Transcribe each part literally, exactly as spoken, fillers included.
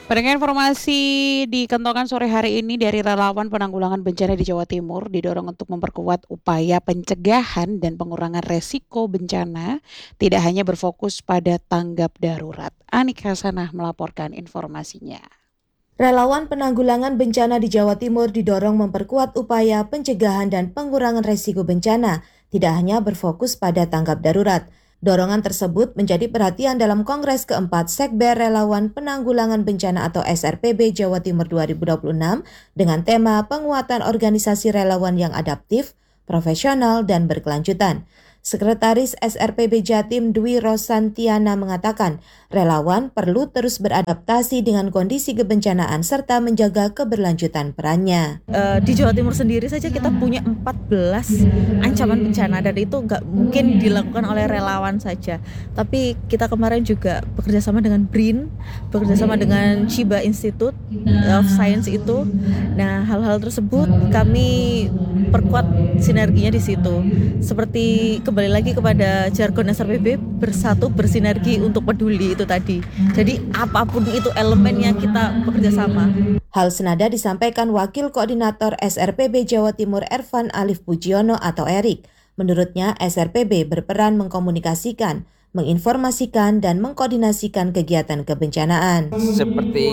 Pendengar informasi di Kentongan sore hari ini dari relawan penanggulangan bencana di Jawa Timur didorong untuk memperkuat upaya pencegahan dan pengurangan resiko bencana, tidak hanya berfokus pada tanggap darurat. Anik Hasanah melaporkan informasinya. Relawan penanggulangan bencana di Jawa Timur didorong memperkuat upaya pencegahan dan pengurangan resiko bencana, tidak hanya berfokus pada tanggap darurat. Dorongan tersebut menjadi perhatian dalam Kongres keempat Sekber Relawan Penanggulangan Bencana atau S R P B Jawa Timur dua ribu dua puluh enam dengan tema penguatan organisasi relawan yang adaptif, profesional, dan berkelanjutan. Sekretaris S R P B Jatim Dwi Rosantiana mengatakan, relawan perlu terus beradaptasi dengan kondisi kebencanaan serta menjaga keberlanjutan perannya. Uh, di Jawa Timur sendiri saja kita punya empat belas ancaman bencana dan itu nggak mungkin dilakukan oleh relawan saja. Tapi kita kemarin juga bekerjasama dengan B R I N, bekerjasama dengan Chiba Institute of Science itu. Nah, hal-hal tersebut kami perkuat sinerginya di situ. Seperti kembali lagi kepada jargon S R P B, bersatu bersinergi untuk peduli itu tadi. Jadi apapun itu elemennya kita bekerja sama. Hal senada disampaikan Wakil Koordinator S R P B Jawa Timur Ervan Alif Pujiono atau Erik. Menurutnya S R P B berperan mengkomunikasikan, menginformasikan, dan mengkoordinasikan kegiatan kebencanaan. Seperti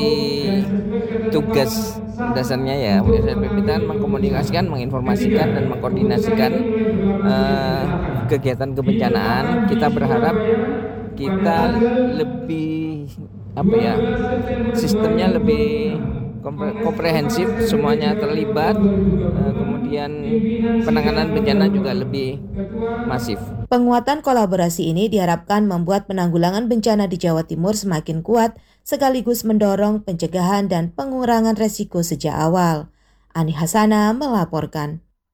tugas dasarnya ya, S R P B kan mengkomunikasikan, menginformasikan, dan mengkoordinasikan uh, kegiatan kebencanaan. Kita berharap kita lebih apa ya, sistemnya lebih komprehensif, semuanya terlibat, kemudian penanganan bencana juga lebih masif. Penguatan kolaborasi ini diharapkan membuat penanggulangan bencana di Jawa Timur semakin kuat, sekaligus mendorong pencegahan dan pengurangan resiko sejak awal. Ani Hasanah melaporkan.